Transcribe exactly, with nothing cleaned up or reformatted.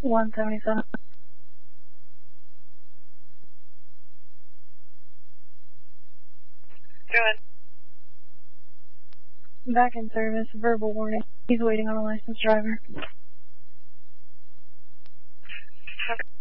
one seventy-seven. Go ahead. Back in service, verbal warning. He's waiting on a licensed driver. Okay.